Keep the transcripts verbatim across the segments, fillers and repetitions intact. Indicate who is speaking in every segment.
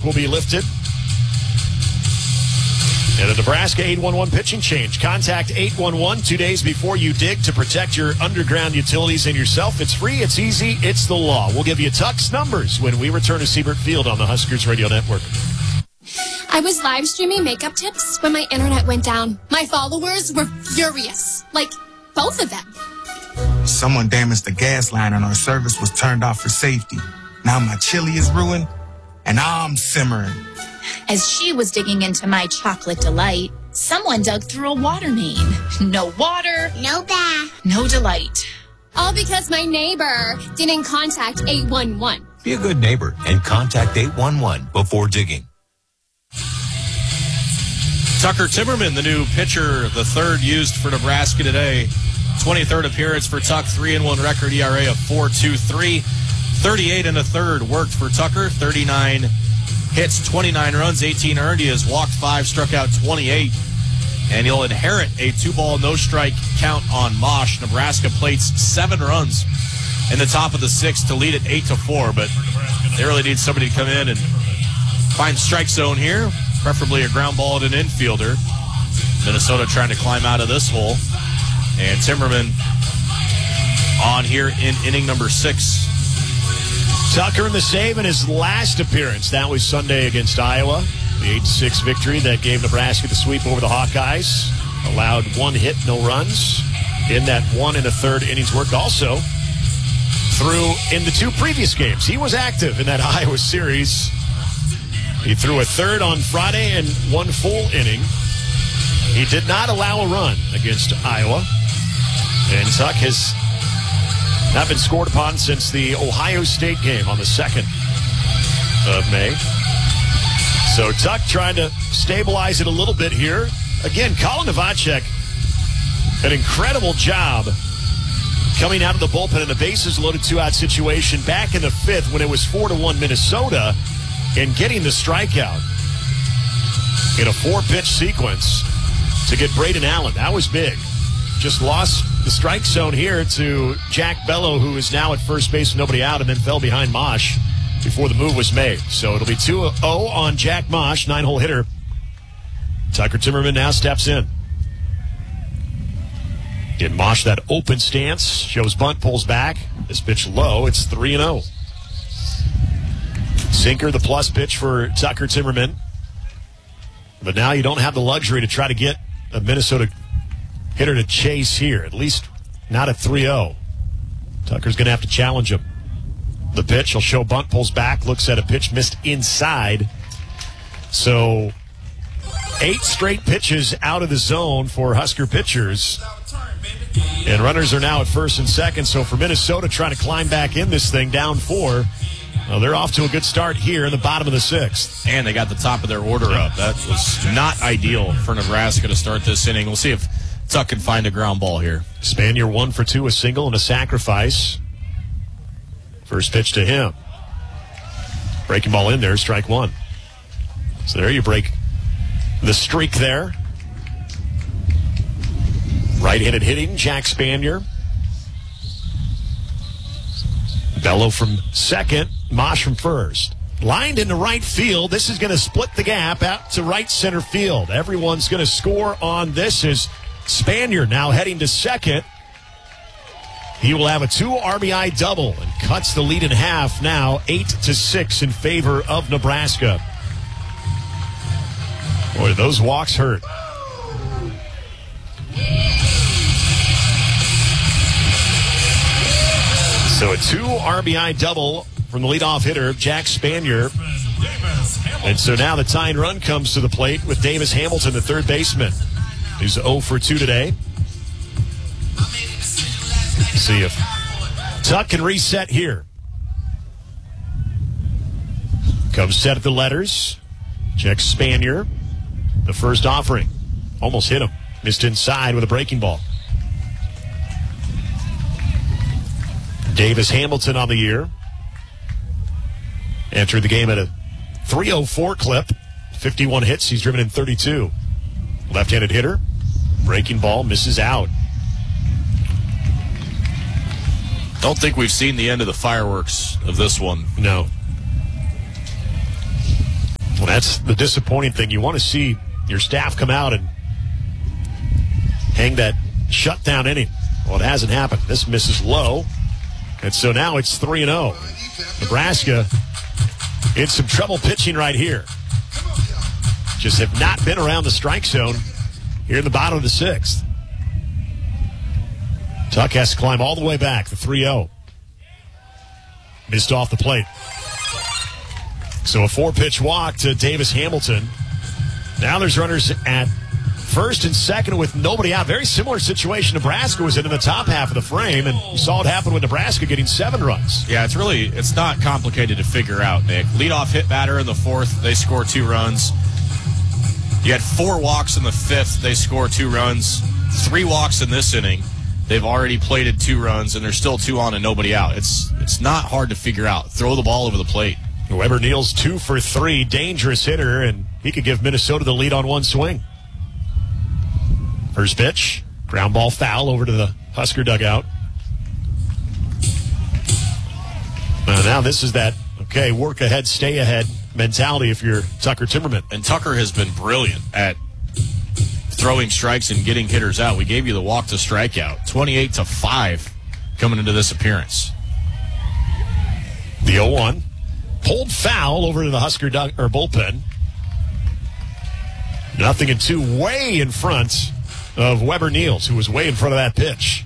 Speaker 1: will be lifted. And a Nebraska eight one one pitching change. Contact eight one one two days before you dig to protect your underground utilities and yourself. It's free, it's easy, it's the law. We'll give you Tuck's numbers when we return to Siebert Field on the Huskers Radio Network.
Speaker 2: I was live streaming makeup tips when my internet went down. My followers were furious. Like, both of them.
Speaker 3: Someone damaged the gas line and our service was turned off for safety. Now my chili is ruined and I'm simmering.
Speaker 4: As she was digging into my chocolate delight, someone dug through a water main. No water,
Speaker 2: No bath.
Speaker 4: no delight.
Speaker 2: All because my neighbor didn't contact eight one one.
Speaker 5: Be a good neighbor and contact eight one one before digging.
Speaker 6: Tucker Timmerman, the new pitcher, the third used for Nebraska today. twenty-third appearance for Tuck, three and one record, E R A of four point two three. thirty-eight and a third worked for Tucker, thirty-nine hits, twenty-nine runs, eighteen earned. He has walked five, struck out twenty-eight, and he'll inherit a two-ball, no-strike count on Mosh. Nebraska plates seven runs in the top of the sixth to lead it eight to four, but they really need somebody to come in and find strike zone here, preferably a ground ball at an infielder. Minnesota trying to climb out of this hole, and Timmerman on here in inning number six.
Speaker 1: Tucker in the save in his last appearance. That was Sunday against Iowa. The eight to six victory that gave Nebraska the sweep over the Hawkeyes. Allowed one hit, no runs in that one and a third innings work. Also, threw in the two previous games. He was active in that Iowa series. He threw a third on Friday and one full inning. He did not allow a run against Iowa. And Tuck has not been scored upon since the Ohio State game on the second of May. So Tuck trying to stabilize it a little bit here. Again, Colin Novacek, an incredible job coming out of the bullpen in a bases-loaded two-out situation back in the fifth when it was four to one Minnesota and getting the strikeout in a four-pitch sequence to get Braden Allen. That was big. Just lost the strike zone here to Jack Bello, who is now at first base with nobody out, and then fell behind Mosh before the move was made. So it'll be two oh on Jack Mosh, nine-hole hitter. Tucker Timmerman now steps in. Get Mosh that open stance, shows bunt, pulls back. This pitch low, it's three and oh. Sinker, the plus pitch for Tucker Timmerman. But now you don't have the luxury to try to get a Minnesota hitter to chase here, at least not at three oh. Tucker's going to have to challenge him. The pitch, he'll show bunt, pulls back, looks at a pitch missed inside. So eight straight pitches out of the zone for Husker pitchers. And runners are now at first and second. So for Minnesota trying to climb back in this thing, down four, well, they're off to a good start here in the bottom of the sixth.
Speaker 6: And they got the top of their order up. That was not ideal for Nebraska to start this inning. We'll see if Tuck can find a ground ball here.
Speaker 1: Spanier one for two, a single and a sacrifice. First pitch to him. Breaking ball in there, strike one. So there you break the streak there. Right-handed hitting, Jack Spanier. Bello from second, Mosh from first. Lined into right field. This is going to split the gap out to right center field. Everyone's going to score on this as Spanier now heading to second. He will have a two R B I double and cuts the lead in half now, eight to six in favor of Nebraska. Boy, those walks hurt. So a two R B I double from the leadoff hitter, Jack Spanier. And so now the tying run comes to the plate with Davis Hamilton, the third baseman, who's oh for two today. See if Tuck can reset here. Comes set at the letters. Checks Spanier. The first offering. Almost hit him. Missed inside with a breaking ball. Davis Hamilton on the year. Entered the game at a three oh four clip. fifty-one hits. He's driven in thirty-two. Left-handed hitter. Breaking ball. Misses out.
Speaker 6: Don't think we've seen the end of the fireworks of this one.
Speaker 1: No. That's the disappointing thing. You want to see your staff come out and hang that shutdown inning. Well, it hasn't happened. This misses low. And so now it's three and oh. Nebraska in some trouble pitching right here. Just have not been around the strike zone here in the bottom of the sixth. Tuck has to climb all the way back, the three oh. Missed off the plate. So a four-pitch walk to Davis Hamilton. Now there's runners at first and second with nobody out. Very similar situation Nebraska was in in the top half of the frame, and you saw it happen with Nebraska getting seven runs.
Speaker 6: Yeah, it's really, it's not complicated to figure out, Nick. Leadoff hit batter in the fourth, they score two runs. You had four walks in the fifth, they score two runs. Three walks in this inning. They've already plated two runs, and there's still two on and nobody out. It's it's not hard to figure out. Throw the ball over the plate.
Speaker 1: Weber Neal's two for three, dangerous hitter, and he could give Minnesota the lead on one swing. First pitch, ground ball foul over to the Husker dugout. Uh, now this is that, okay, work ahead, stay ahead mentality if you're Tucker Timmerman.
Speaker 6: And Tucker has been brilliant at throwing strikes and getting hitters out. We gave you the walk to strikeout. twenty-eight to five coming into this appearance.
Speaker 1: The oh one. Pulled foul over to the Husker dug- or bullpen. Nothing in two, way in front of Weber Neals, who was way in front of that pitch.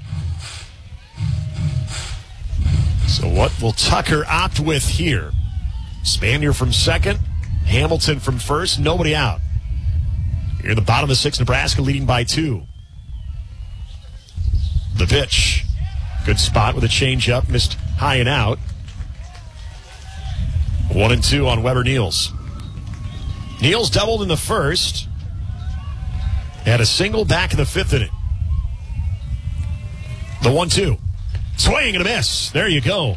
Speaker 1: So what will Tucker opt with here? Spanier from second, Hamilton from first, nobody out. Here in the bottom of the sixth, Nebraska leading by two. The pitch. Good spot with a changeup, missed high and out. One and two on Weber Neals. Neals doubled in the first. Had a single back in the fifth inning. The one two. Swing and a miss. There you go.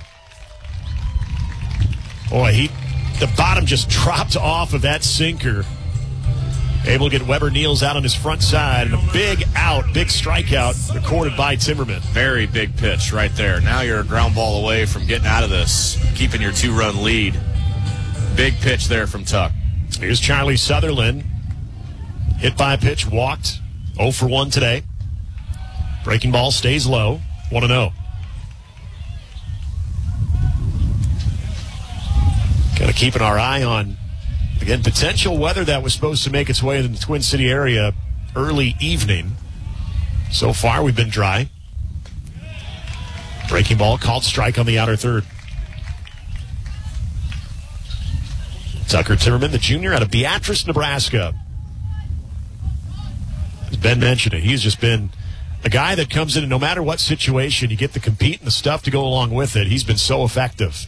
Speaker 1: Boy, he the bottom just dropped off of that sinker. Able to get Weber Neals out on his front side. And a big out, big strikeout recorded by Timmerman.
Speaker 6: Very big pitch right there. Now you're a ground ball away from getting out of this, keeping your two-run lead. Big pitch there from Tuck.
Speaker 1: Here's Charlie Sutherland. Hit by a pitch, walked. oh for one today. Breaking ball stays low. one and oh. Got to keep our eye on, again, potential weather that was supposed to make its way into the Twin City area early evening. So far, we've been dry. Breaking ball, called strike on the outer third. Tucker Timmerman, the junior out of Beatrice, Nebraska. As Ben mentioned it, he's just been a guy that comes in and no matter what situation, you get the compete and the stuff to go along with it. He's been so effective.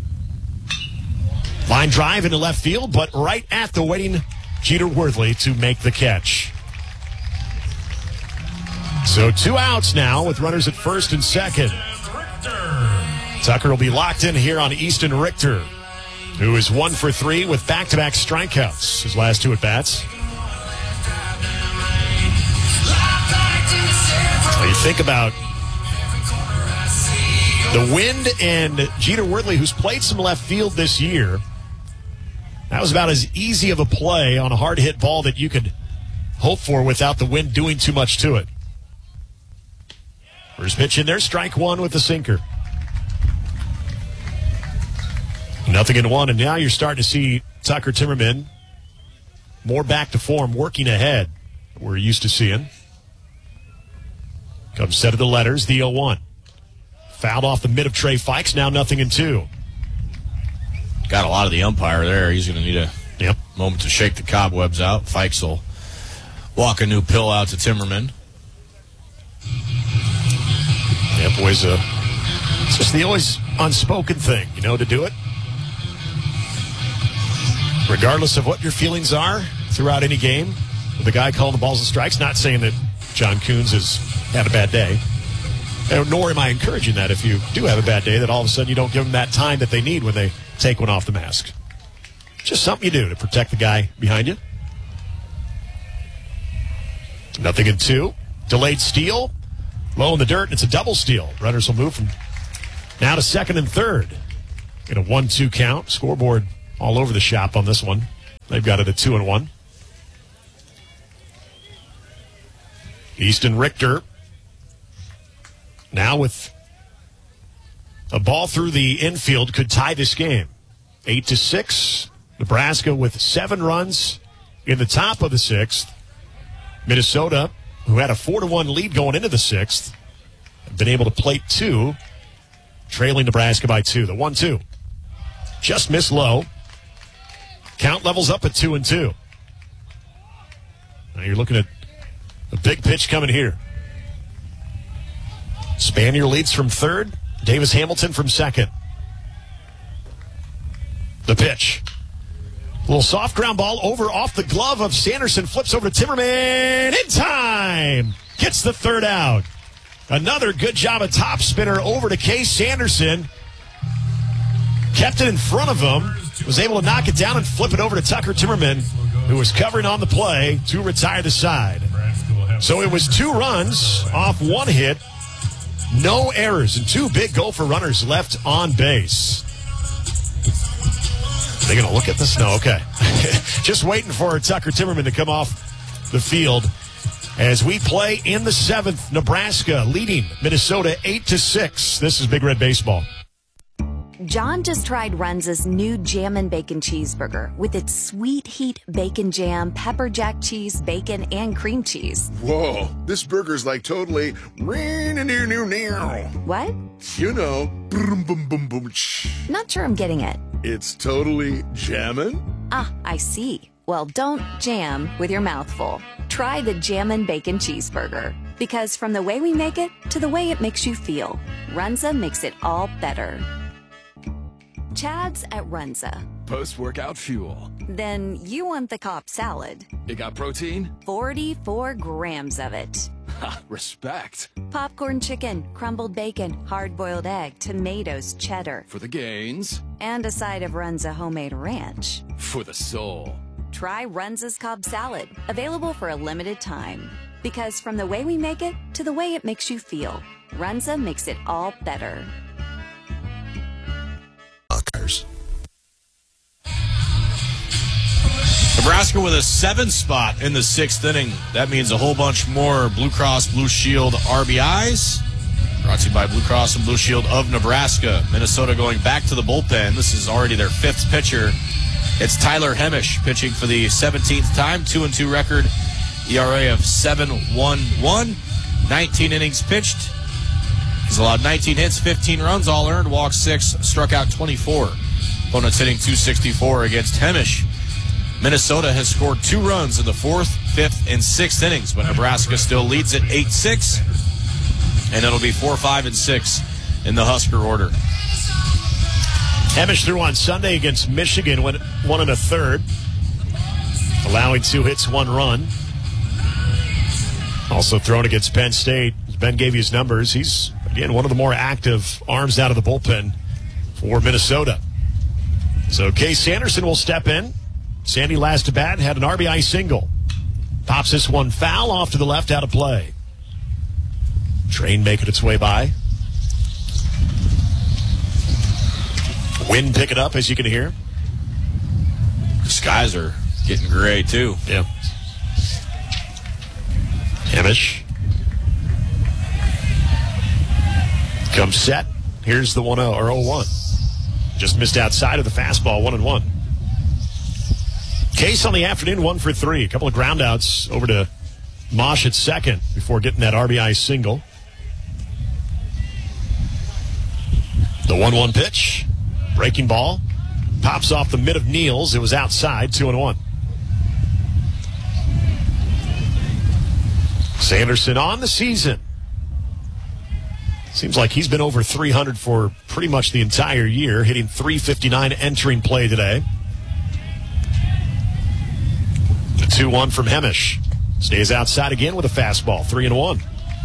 Speaker 1: Line drive into left field, but right at the waiting Jeter Worthley to make the catch. So two outs now with runners at first and second. Tucker will be locked in here on Easton Richter, who is one for three with back-to-back strikeouts. His last two at-bats. You think about the wind and Jeter Worthley, who's played some left field this year. That was about as easy of a play on a hard-hit ball that you could hope for without the wind doing too much to it. First pitch in there, strike one with the sinker. Nothing in one, and now you're starting to see Tucker Timmerman more back to form, working ahead. We're used to seeing. Comes set of the letters, the oh one. Fouled off the mid of Trey Fikes, now nothing in two.
Speaker 6: Got a lot of the umpire there. He's going to need a
Speaker 1: yep.
Speaker 6: moment to shake the cobwebs out. Fikes will walk a new pill out to Timmerman.
Speaker 1: Yeah, boys, uh, it's just the always unspoken thing, you know, to do it. Regardless of what your feelings are throughout any game, with the guy calling the balls and strikes, not saying that John Coons has had a bad day, and nor am I encouraging that if you do have a bad day, that all of a sudden you don't give them that time that they need when they take one off the mask. Just something you do to protect the guy behind you. Nothing in two. Delayed steal. Low in the dirt, and it's a double steal. Runners will move from now to second and third. In a one two count. Scoreboard all over the shop on this one. They've got it at two and one. Easton Richter now with a ball through the infield could tie this game. Eight to six. Nebraska with seven runs in the top of the sixth. Minnesota, who had a four to one lead going into the sixth, have been able to plate two, trailing Nebraska by two. The one two just missed low. Count levels up at two and two. Now you're looking at a big pitch coming here. Spanier leads from third. Davis Hamilton from second. The pitch. A little soft ground ball over off the glove of Sanderson. Flips over to Timmerman. In time. Gets the third out. Another good job of top spinner over to Case Sanderson. Kept it in front of him. Was able to knock it down and flip it over to Tucker Timmerman, who was covering on the play to retire the side. So it was two runs off one hit. No errors and two big Gopher runners left on base. They're going to look at this? No, okay. Just waiting for Tucker Timmerman to come off the field as we play in the seventh. Nebraska leading Minnesota eight to six. This is Big Red Baseball.
Speaker 7: John just tried Runza's new Jammin' Bacon Cheeseburger with its sweet heat bacon jam, pepper jack cheese, bacon, and cream cheese.
Speaker 8: Whoa, this burger's like totally...
Speaker 7: What?
Speaker 8: You know, boom, boom, boom, boom.
Speaker 7: Not sure I'm getting it.
Speaker 8: It's totally jammin'?
Speaker 7: Ah, I see. Well, don't jam with your mouth full. Try the Jammin' Bacon Cheeseburger. Because from the way we make it to the way it makes you feel, Runza makes it all better. Chad's at Runza.
Speaker 9: Post-workout fuel.
Speaker 7: Then you want the Cobb salad.
Speaker 9: It got protein?
Speaker 7: forty-four grams of it.
Speaker 9: Ha, respect.
Speaker 7: Popcorn chicken, crumbled bacon, hard-boiled egg, tomatoes, cheddar.
Speaker 9: For the gains.
Speaker 7: And a side of Runza homemade ranch.
Speaker 9: For the soul.
Speaker 7: Try Runza's Cobb salad. Available for a limited time. Because from the way we make it to the way it makes you feel, Runza makes it all better.
Speaker 6: Nebraska with a seven spot in the sixth inning. That means a whole bunch more Blue Cross Blue Shield R B Is. Brought to you by Blue Cross and Blue Shield of Nebraska. Minnesota going back to the bullpen. This is already their fifth pitcher. It's Tyler Hemish pitching for the seventeenth time. two and two record. E R A of seven one one. nineteen innings pitched. He's allowed nineteen hits, fifteen runs, all earned, walked six, struck out twenty-four. Opponents hitting two sixty-four against Hemish. Minnesota has scored two runs in the fourth, fifth, and sixth innings, but Nebraska still leads at eight six, and it'll be four, five, and six in the Husker order.
Speaker 1: Hemish threw on Sunday against Michigan, went one and a third, allowing two hits, one run. Also thrown against Penn State. Ben gave you his numbers. He's, again, one of the more active arms out of the bullpen for Minnesota. So Case Sanderson will step in. Sandy last to bat had an R B I single. Pops this one foul off to the left, out of play. Train making its way by. Wind picking up, as you can hear.
Speaker 6: The skies are getting gray, too.
Speaker 1: Yeah. Hemish. Comes set. Here's the one oh or oh one. Just missed outside of the fastball, one and one. Case on the afternoon, one for three. A couple of ground outs over to Mosh at second before getting that R B I single. The one one pitch. Breaking ball. Pops off the mid of Niels. It was outside, two and one. Sanderson on the season. Seems like he's been over three hundred for pretty much the entire year, hitting three fifty-nine entering play today. The two one from Hemish. Stays outside again with a fastball, three and one.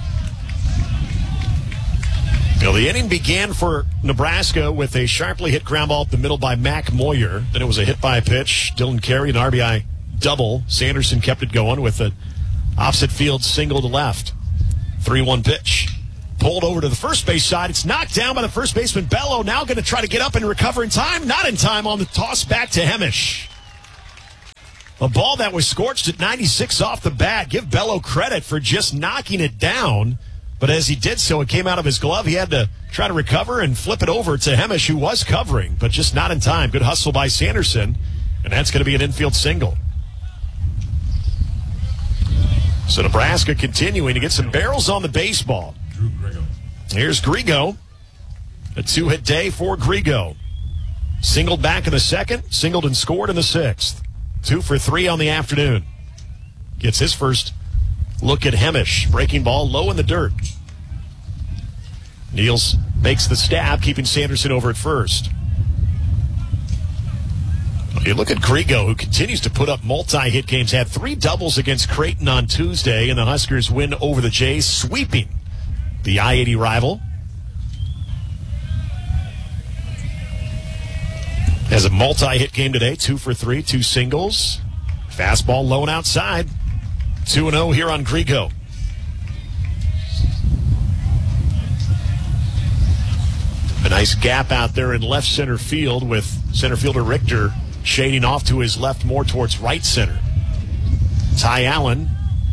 Speaker 1: Now, the inning began for Nebraska with a sharply hit ground ball up the middle by Mac Moyer. Then it was a hit by pitch. Dylan Carey, an R B I double. Sanderson kept it going with an opposite field single to left. three one pitch. Pulled over to the first base side. It's knocked down by the first baseman, Bello. Now going to try to get up and recover in time. Not in time on the toss back to Hemish. A ball that was scorched at ninety-six off the bat. Give Bello credit for just knocking it down. But as he did so, it came out of his glove. He had to try to recover and flip it over to Hemish, who was covering, but just not in time. Good hustle by Sanderson, and that's going to be an infield single. So Nebraska continuing to get some barrels on the baseball. Here's Grigo. A two-hit day for Grigo. Singled back in the second, singled and scored in the sixth. Two for three on the afternoon. Gets his first look at Hemish. Breaking ball low in the dirt. Niels makes the stab, keeping Sanderson over at first. You look at Grigo, who continues to put up multi-hit games. Had three doubles against Creighton on Tuesday, and the Huskers win over the Jays, sweeping the I eighty rival. Has a multi-hit game today, two for three, two singles. Fastball low and outside. two and oh here on Grigo. A nice gap out there in left center field with center fielder Richter shading off to his left more towards right center. Ty Allen,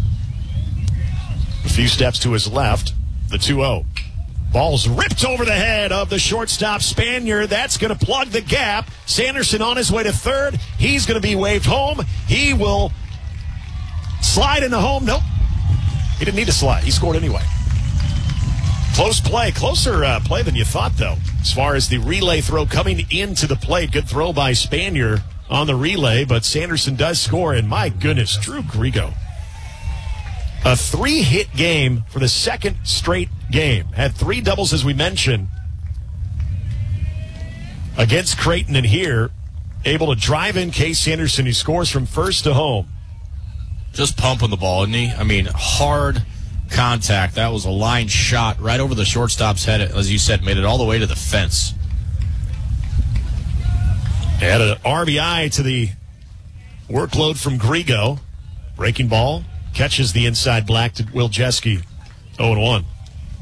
Speaker 1: a few steps to his left, the two oh. Ball's ripped over the head of the shortstop Spanier. That's going to plug the gap. Sanderson on his way to third. He's going to be waved home. He will slide into home. Nope. He didn't need to slide. He scored anyway. Close play. Closer uh, play than you thought, though. As far as the relay throw coming into the plate. Good throw by Spanier on the relay, but Sanderson does score. And my goodness, Drew Grigo. A three-hit game for the second straight game. Had three doubles, as we mentioned, against Creighton, and here, able to drive in Case Sanderson, who scores from first to home.
Speaker 6: Just pumping the ball, isn't he? I mean, hard contact. That was a line shot right over the shortstop's head, as you said, made it all the way to the fence.
Speaker 1: Had an R B I to the workload from Grigo. Breaking ball. Catches the inside black to Will Jeske. oh and one.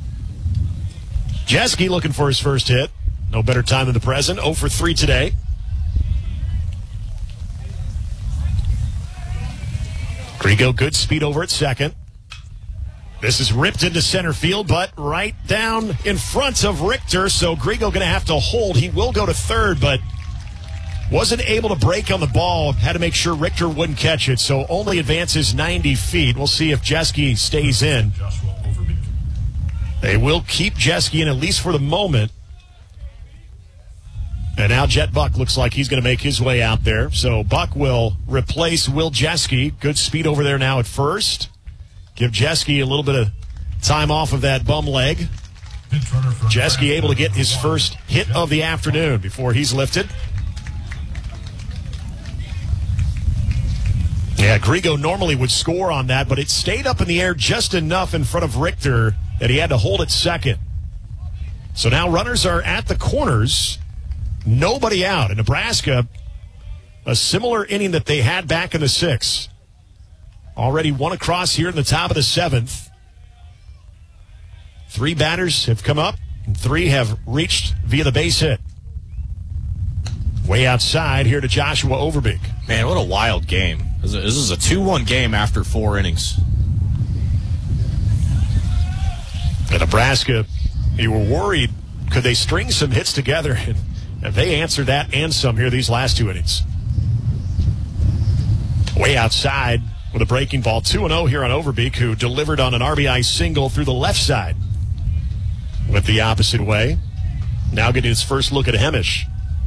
Speaker 1: Jeske looking for his first hit. No better time than the present. oh for three today. Grigo, good speed over at second. This is ripped into center field, but right down in front of Richter. So Grigo going to have to hold. He will go to third, but wasn't able to break on the ball. Had to make sure Richter wouldn't catch it, so only advances ninety feet. We'll see if Jeske stays in. They will keep Jeske in, at least for the moment. And now Jet Buck looks like he's going to make his way out there. So Buck will replace Will Jeske. Good speed over there now at first. Give Jeske a little bit of time off of that bum leg. Jeske able to get his first hit of the afternoon before he's lifted. Yeah, Grigo normally would score on that, but it stayed up in the air just enough in front of Richter that he had to hold it second. So now runners are at the corners. Nobody out. In Nebraska, a similar inning that they had back in the sixth. Already one across here in the top of the seventh. Three batters have come up, and three have reached via the base hit. Way outside here to Joshua Overbeek.
Speaker 6: Man, what a wild game. This is a two one game after four innings.
Speaker 1: In Nebraska, you were worried, could they string some hits together? And they answered that and some here these last two innings. Way outside with a breaking ball. two and oh here on Overbeek, who delivered on an R B I single through the left side. Went the opposite way. Now getting his first look at Hemish.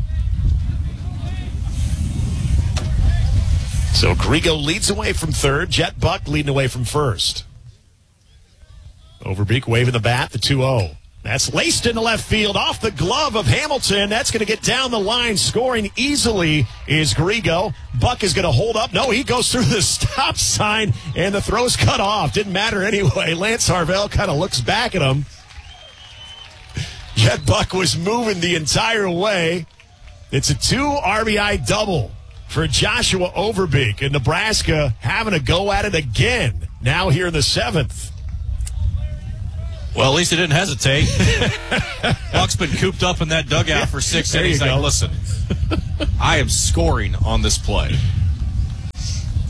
Speaker 1: So Grigo leads away from third. Jet Buck leading away from first. Overbeek waving the bat, the two oh. That's laced into left field off the glove of Hamilton. That's going to get down the line. Scoring easily is Grigo. Buck is going to hold up. No, he goes through the stop sign, and the throw's cut off. Didn't matter anyway. Lance Harvell kind of looks back at him. Jet Buck was moving the entire way. It's a two R B I double for Joshua Overbeek, and Nebraska having a go at it again now here in the seventh.
Speaker 6: Well, at least he didn't hesitate. Buck's been cooped up in that dugout yeah, for six innings. Like, listen, I am scoring on this play.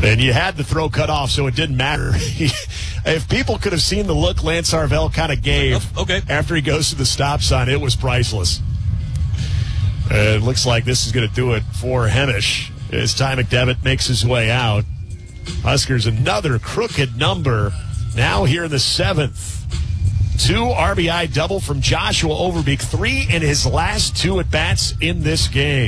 Speaker 1: And you had the throw cut off, so it didn't matter. If people could have seen the look Lance Arvell kind of gave
Speaker 6: oh, okay.
Speaker 1: after he goes to the stop sign, it was priceless. Uh, it looks like this is going to do it for Hemish as Ty McDevitt makes his way out. Huskers another crooked number now here in the seventh. Two R B I double from Joshua Overbeek, three in his last two at-bats in this game.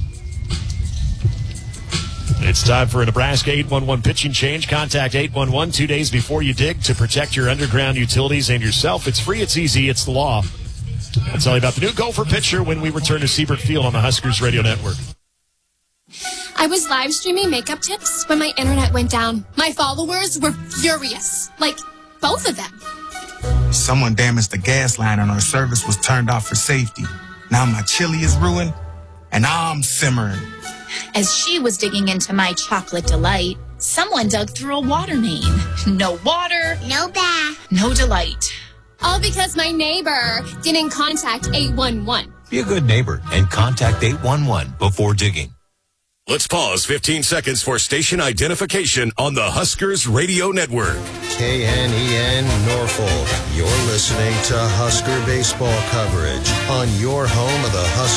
Speaker 1: It's time for a Nebraska eight one one pitching change. Contact eight one one two days before you dig to protect your underground utilities and yourself. It's free, it's easy, it's the law. I'll tell you about the new Gopher pitcher when we return to Siebert Field on the Huskers Radio Network.
Speaker 2: I was live streaming makeup tips when my internet went down. My followers were furious. Like, both of them.
Speaker 3: Someone damaged the gas line and our service was turned off for safety. Now my chili is ruined, and I'm simmering.
Speaker 4: As she was digging into my chocolate delight, someone dug through a water main. No water,
Speaker 2: No bath.
Speaker 4: no delight.
Speaker 2: All because my neighbor didn't contact eight one one.
Speaker 5: Be a good neighbor and contact eight one one before digging.
Speaker 10: Let's pause fifteen seconds for station identification on the Huskers Radio Network.
Speaker 11: K N E N Norfolk. You're listening to Husker baseball coverage on your home of the Huskers.